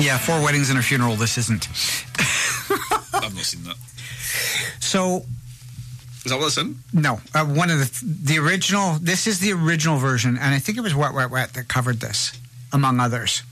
Yeah, 4 Weddings and a Funeral. This isn't. I've not seen that. So, is that what it's in? No, one of the original. This is the original version, and I think it was Wet, Wet, Wet that covered this, among others.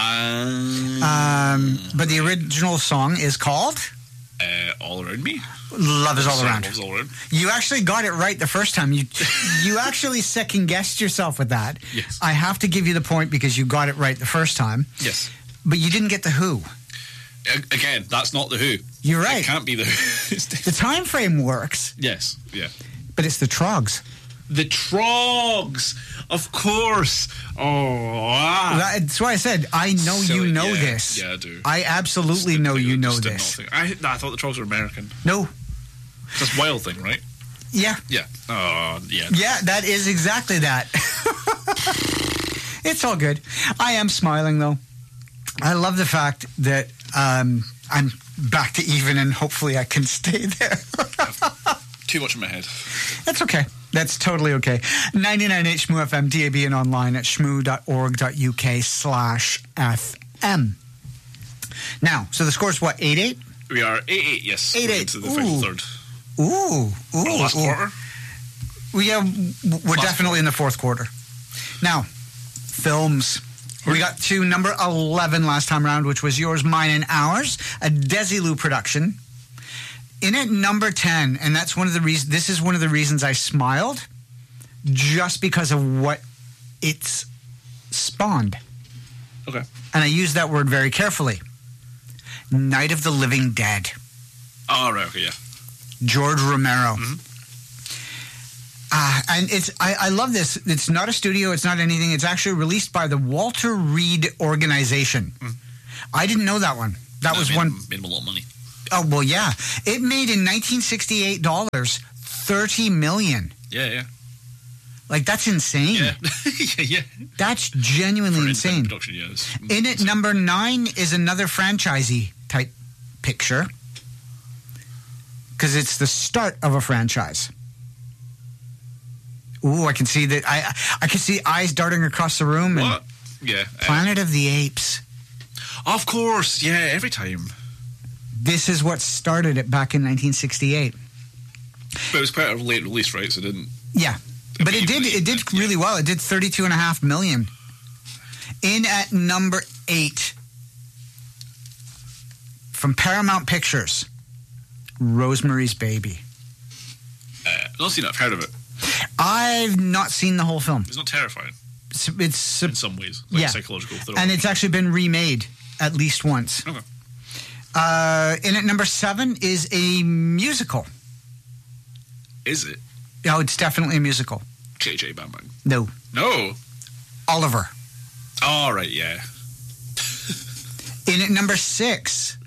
But the original song is called All Around Me. Love is All Around. Love's All Around. You actually got it right the first time. You actually second guessed yourself with that. Yes. I have to give you the point because you got it right the first time. Yes. But you didn't get the Who. Again, that's not the Who. You're right. It can't be the Who. The time frame works. Yes. Yeah. But it's the Troggs. The Troggs, of course. Oh, That's why I said I know you know this. Yeah, I do. I absolutely know you know this. I thought the Troggs were American. No. That's Wild Thing, right? Yeah. Yeah. Oh, yeah. Yeah, that is exactly that. It's all good. I am smiling, though. I love the fact that I'm back to even, and hopefully I can stay there. Too much in my head. That's okay. That's totally okay. 99.8 Shmoo FM, DAB, and online at shmoo.org.uk/FM. Now, so the score's what, 8-8? We are 8-8, yes. 8-8. To the final third. Ooh. Last quarter? We're definitely in the fourth quarter. Now, films. We got to number 11 last time around, which was Yours, Mine, and Ours, a Desilu production. In at number 10, and that's one of the reasons. This is one of the reasons I smiled, just because of what it's spawned. Okay. And I use that word very carefully. Night of the Living Dead. Oh, right, okay, yeah. George Romero. Mm-hmm. And I love this. It's not a studio. It's not anything. It's actually released by the Walter Reed Organization. Mm. I didn't know that one. That was one. Made him a lot of money. Oh, well, yeah. It made in $1968 $30 million. Yeah. Like, that's insane. Yeah. Yeah. That's genuinely insane. Production, yeah, in it, number 9 is another franchisee type picture. Because it's the start of a franchise. Ooh, I can see that. I can see eyes darting across the room. What? Yeah. Planet of the Apes. Of course. Yeah, every time. This is what started it back in 1968. But it was quite a late release, right? So it didn't. Yeah. But it did really well. It did $32.5 million. In at number 8 from Paramount Pictures, Rosemary's Baby. I've not seen it. I've heard of it. I've not seen the whole film. It's not terrifying. It's in some ways, like psychological thriller. And it's actually been remade at least once. Okay. In at number 7 is a musical. Is it? No, it's definitely a musical. JJ Bang Bang. No. Oliver. Oh, right, yeah. In at number 6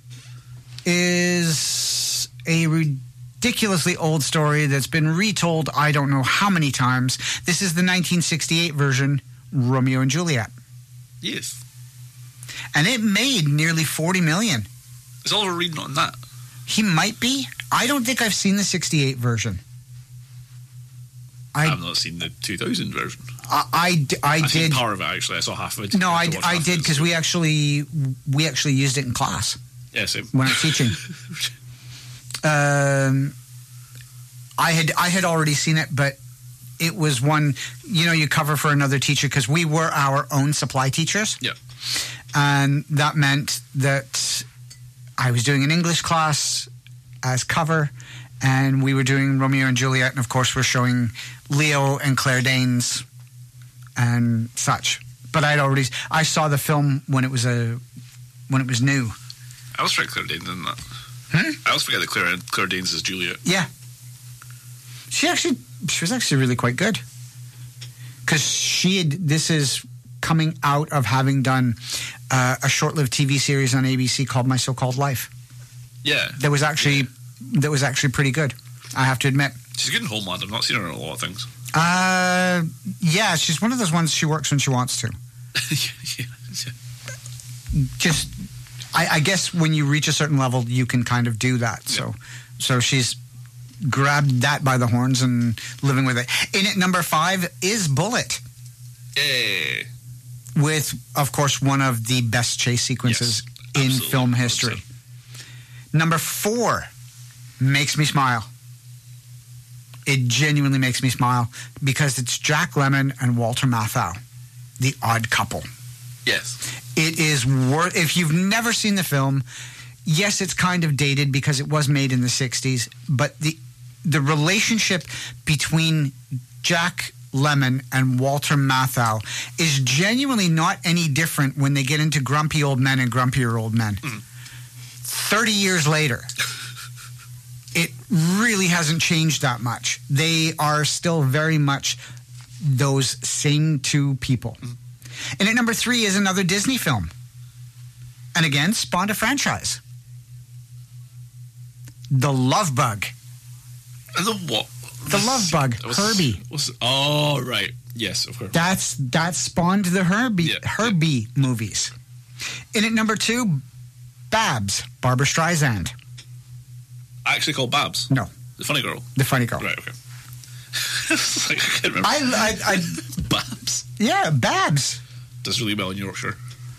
is a ridiculously old story that's been retold I don't know how many times. This is the 1968 version, Romeo and Juliet. Yes. And it made nearly $40 million. Is Oliver Reed not in that? He might be. I don't think I've seen the 68 version. I've not seen the 2000 version. I I've seen did. part of it, actually. I saw half of it. No, I did, because we actually used it in class. Yeah, same. When I was teaching. I had already seen it, but it was one, you cover for another teacher, because we were our own supply teachers. Yeah. And that meant that I was doing an English class as cover, and we were doing Romeo and Juliet, and of course we're showing Leo and Claire Danes and such. But I saw the film when it was new. I always forget Claire Danes in that. I always forget that Claire Danes is Juliet. Yeah. She was actually really quite good. Because this is coming out of having done a short-lived TV series on ABC called My So-Called Life. Yeah. That was actually pretty good, I have to admit. She's good in Homeland. I've not seen her in a lot of things. Yeah, she's one of those ones she works when she wants to. Yeah. Just, I guess when you reach a certain level, you can kind of do that. Yeah. So she's grabbed that by the horns and living with it. In at number 5 is Bullet. Yeah. With, of course, one of the best chase sequences in film history. Number 4 makes me smile. It genuinely makes me smile because it's Jack Lemmon and Walter Matthau, The Odd Couple. Yes. It is worth... If you've never seen the film, yes, it's kind of dated because it was made in the 60s, but the relationship between Jack Lemmon and Walter Matthau is genuinely not any different when they get into Grumpy Old Men and Grumpier Old Men. 30 years later... It really hasn't changed that much. They are still very much those same two people. And at number 3 is another Disney film. And again, spawned a franchise. The Love Bug. The what? The Love Bug. Herbie. Oh, right. Yes, of course. That spawned the Herbie movies. And at number 2, Babs, Barbra Streisand. Actually called Babs? No. The Funny Girl? The Funny Girl. Right, okay. I can't remember. Babs? Yeah, Babs. Does really well in Yorkshire.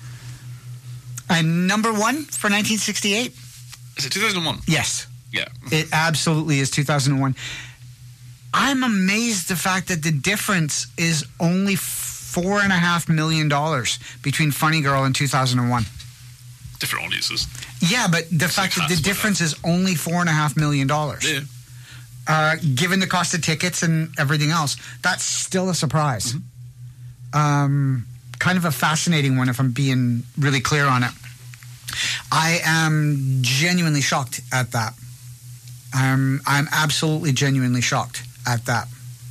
And number 1 for 1968. Is it 2001? Yes. Yeah. It absolutely is 2001. I'm amazed the fact that the difference is only $4.5 million between Funny Girl and 2001. Different audiences. Yeah, but the fact that the difference is only $4.5 million. Yeah. Given the cost of tickets and everything else, that's still a surprise. Kind of a fascinating one, if I'm being really clear on it. I am genuinely shocked at that. I'm absolutely genuinely shocked at that.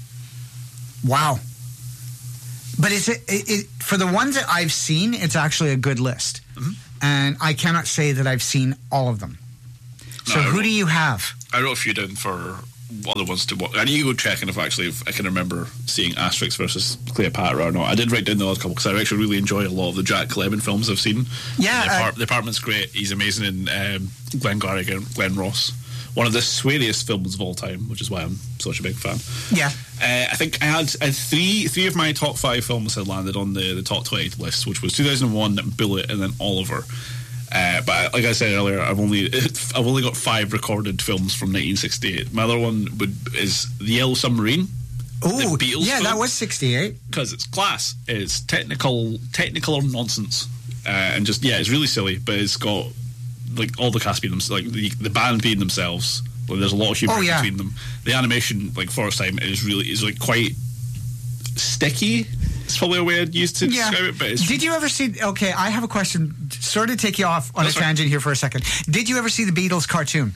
Wow. But it for the ones that I've seen, it's actually a good list. And I cannot say that I've seen all of them. So who do you have? I wrote a few down for other ones to watch. I need to go checking if I can remember seeing Asterix versus Cleopatra or not. I did write down the Odd Couple because I actually really enjoy a lot of the Jack Lemmon films I've seen. Yeah. The Apartment's great. He's amazing in Glengarry and Glen Ross. One of the sweariest films of all time, which is why I'm such a big fan. Yeah. I think I had three of my top 5 films had landed on the top 20 list, which was 2001, Bullet, and then Oliver. But like I said earlier, I've only got 5 recorded films from 1968. My other one is The Yellow Submarine. Oh, yeah, film, that was 68. Because it's class. It's technical nonsense, and just it's really silly. But it's got like all the cast being them, like the band being themselves. Like, there's a lot of humor between them. The animation, like for its time, is like quite sticky. It's probably a way I'd use to describe it. But did you ever see? Okay, I have a question. Sort of take you off on a tangent here for a second. Did you ever see the Beatles cartoon?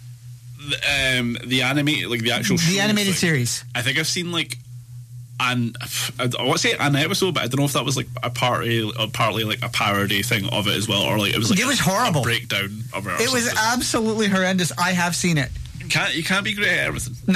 The animated, like the actual show, animated series. I think I've seen like I want to say an episode, but I don't know if that was like partly like a parody thing of it as well, or like it was like it was horrible breakdown of it. It was absolutely horrendous. I have seen it. You can't be great at everything. No.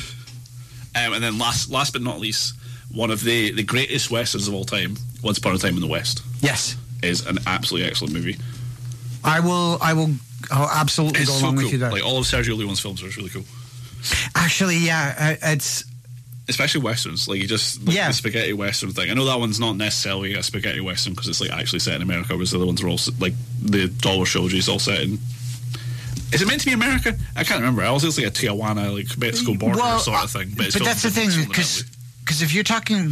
And then last but not least, one of the greatest westerns of all time, Once Upon a Time in the West. Yes, is an absolutely excellent movie. I will absolutely go along with you there. Like all of Sergio Leone's films are really cool. Actually, yeah, it's especially westerns. Like you just the spaghetti western thing. I know that one's not necessarily a spaghetti western because it's like actually set in America, whereas the other ones are all like the Dollar Trilogy is all set in. Is it meant to be America? I can't remember. I was just like a Tijuana, like Mexico border sort of thing. But that's the thing, because if you're talking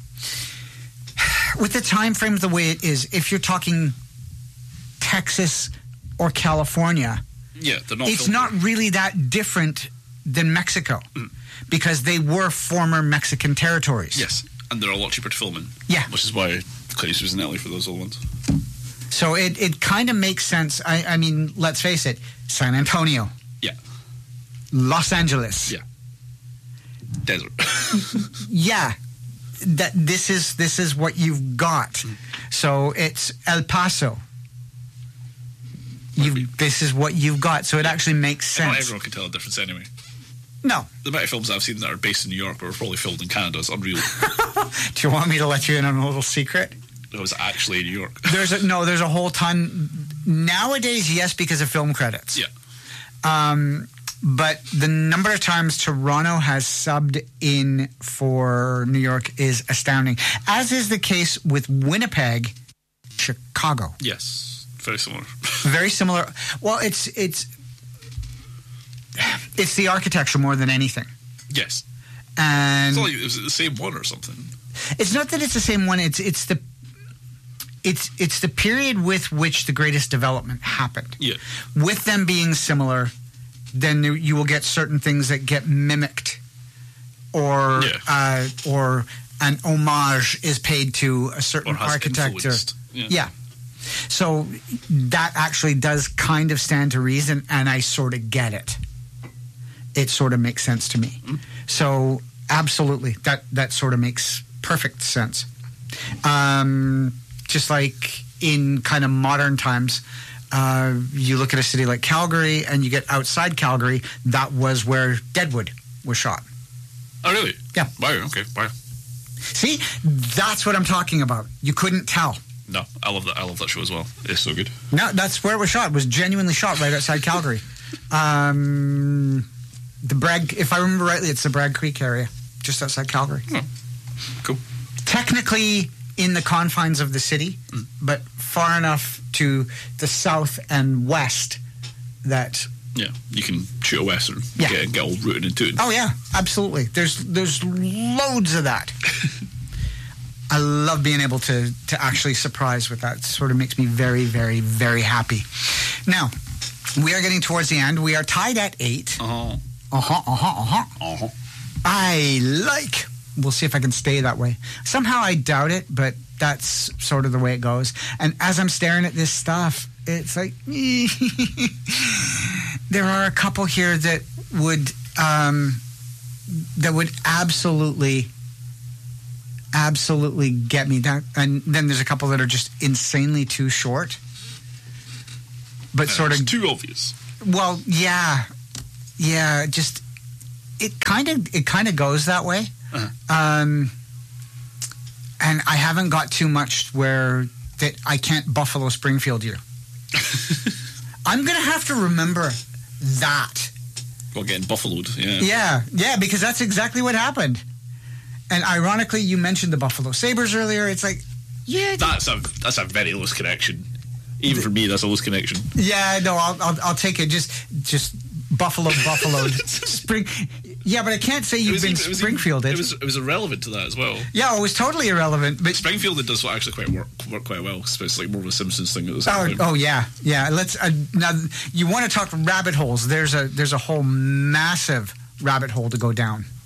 with the time frame the way it is, if you're talking Texas or California, they're not. It's not really that different than Mexico because they were former Mexican territories. Yes, and they're a lot cheaper to film in. Yeah, which is why Clint Eastwood was in LA for those old ones. So it kind of makes sense. I mean, let's face it, San Antonio. Yeah. Los Angeles. Yeah. Desert. Yeah. That this is what you've got. So it's El Paso. This is what you've got. So it actually makes sense. Not everyone can tell the difference anyway. No. The amount of films I've seen that are based in New York but were probably filmed in Canada is unreal. Do you want me to let you in on a little secret? It was actually in New York. There's a whole ton nowadays. Yes, because of film credits. Yeah. But the number of times Toronto has subbed in for New York is astounding, as is the case with Winnipeg, Chicago. Yes. Very similar. Very similar. Well, it's the architecture more than anything. Yes. And it's like, is it the same one or something? It's not that it's the same one. It's the period with which the greatest development happened. Yeah. With them being similar, then you will get certain things that get mimicked, or an homage is paid to a certain architect. Yeah. So that actually does kind of stand to reason, and I sort of get it. It sort of makes sense to me. Mm. So absolutely, that sort of makes perfect sense. Just like in kind of modern times, you look at a city like Calgary, and you get outside Calgary, that was where Deadwood was shot. Oh, really? Yeah. Wow, okay, wow. See, that's what I'm talking about. You couldn't tell. No, I love that. I love that show as well. It's so good. No, that's where it was shot. It was genuinely shot right outside Calgary. The Bragg, if I remember rightly, it's the Bragg Creek area, just outside Calgary. Oh, cool. Technically in the confines of the city, but far enough to the south and west that... Yeah, you can shoot a western, get all rooted into it. Oh yeah, absolutely. There's loads of that. I love being able to actually surprise with that. It sort of makes me very, very, very happy. Now, we are getting towards the end. We are tied at 8. We'll see if I can stay that way. Somehow I doubt it, but that's sort of the way it goes. And as I'm staring at this stuff, it's like... There are a couple here that would absolutely get me down, and then there's a couple that are just insanely too short, but sort of too obvious. Well, yeah. Just it kind of goes that way, and I haven't got too much where that I can't Buffalo Springfield you. I'm gonna have to remember that. Well, getting buffaloed, yeah. Yeah, because that's exactly what happened. And ironically, you mentioned the Buffalo Sabres earlier. It's like, yeah, that's a very loose connection. Even for me, that's a loose connection. Yeah, no, I'll take it. Just buffaloed. Spring. Yeah, but I can't say you've been Springfielded. It was irrelevant to that as well. Yeah, it was totally irrelevant. But Springfielded does actually work quite well. It's like more of a Simpsons thing. Oh yeah. Let's now. You want to talk rabbit holes? There's a whole massive rabbit hole to go down.